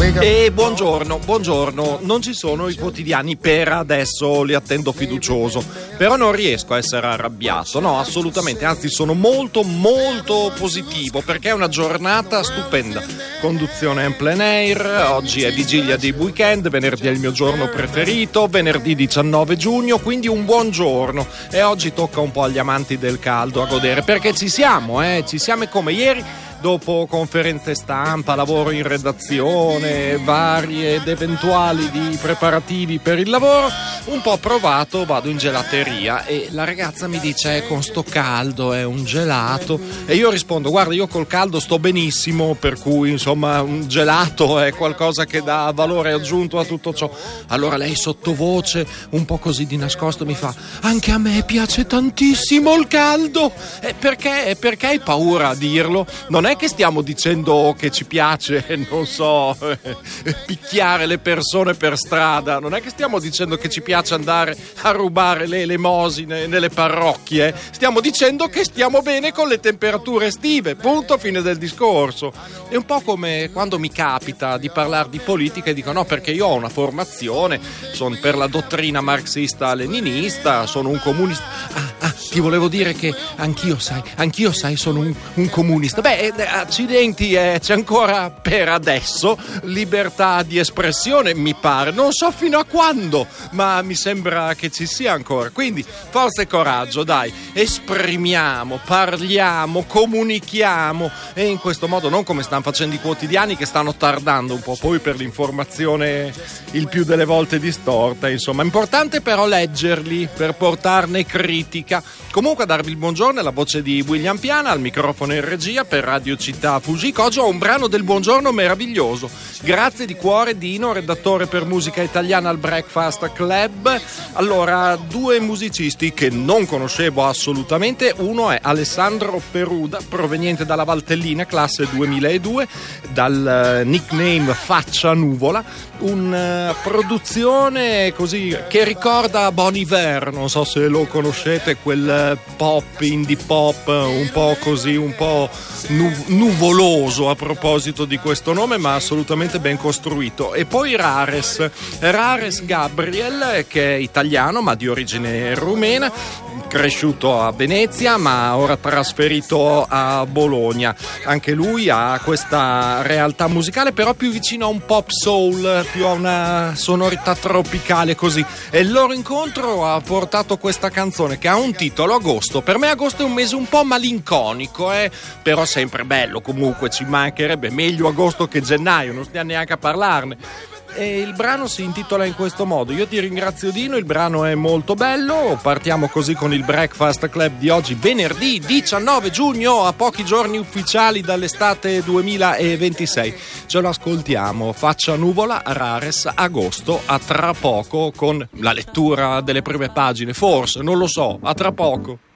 E buongiorno, non ci sono i quotidiani per adesso, li attendo fiducioso, però non riesco a essere arrabbiato, no, assolutamente, anzi sono molto positivo perché è una giornata stupenda, conduzione in plein air, oggi è vigilia di weekend, venerdì è il mio giorno preferito, venerdì 19 giugno, quindi un buon giorno, e oggi tocca un po' agli amanti del caldo a godere, perché ci siamo come ieri. Dopo conferenze stampa, lavoro in redazione, vari ed eventuali di preparativi per il lavoro, un po' provato, vado in gelateria e la ragazza mi dice con sto caldo è un gelato, e io rispondo guarda, io col caldo sto benissimo, per cui insomma un gelato è qualcosa che dà valore aggiunto a tutto ciò. Allora lei sottovoce, un po' così di nascosto, mi fa anche a me piace tantissimo il caldo. Perché hai paura a dirlo? Non è che stiamo dicendo che ci piace, non so, picchiare le persone per strada, non è che stiamo dicendo che ci piace andare a rubare le elemosine nelle parrocchie, stiamo dicendo che stiamo bene con le temperature estive, punto, fine del discorso. È un po' come quando mi capita di parlare di politica e dico no, perché io ho una formazione, sono per la dottrina marxista-leninista, sono un comunista. Ti volevo dire che anch'io sai, sono un comunista. Accidenti, c'è ancora per adesso libertà di espressione, mi pare, non so fino a quando, ma mi sembra che ci sia ancora, quindi forza e coraggio, dai, esprimiamo, parliamo, comunichiamo, e in questo modo, non come stanno facendo i quotidiani che stanno tardando un po' poi per l'informazione il più delle volte distorta, insomma, importante però leggerli per portarne critica. Comunque a darvi il buongiorno è la voce di William Piana, al microfono in regia per Radio Città Fusico. Oggi ho un brano del buongiorno meraviglioso, grazie di cuore Dino, redattore per musica italiana al Breakfast Club. Allora, due musicisti che non conoscevo assolutamente, uno è Alessandro Peruda, proveniente dalla Valtellina, classe 2002, dal nickname Faccia Nuvola, una produzione così che ricorda Bon Iver, non so se lo conoscete, quel pop, indie pop, un po' così, un po' nuvoloso a proposito di questo nome, ma assolutamente ben costruito. E poi Rares Gabriel, che è italiano ma di origine rumena, cresciuto a Venezia ma ora trasferito a Bologna. Anche lui ha questa realtà musicale però più vicino a un pop soul, più a una sonorità tropicale così, e il loro incontro ha portato questa canzone che ha un titolo, Agosto. Per me agosto è un mese un po' malinconico, però sempre bello, comunque ci mancherebbe, meglio agosto che gennaio, non stiamo neanche a parlarne. E il brano si intitola in questo modo. Io ti ringrazio Dino, il brano è molto bello. Partiamo così con il Breakfast Club di oggi, venerdì 19 giugno, a pochi giorni ufficiali dall'estate 2026. Ce lo ascoltiamo, Faccia Nuvola, Rares, Agosto. A tra poco con la lettura delle prime pagine, forse, non lo so, a tra poco.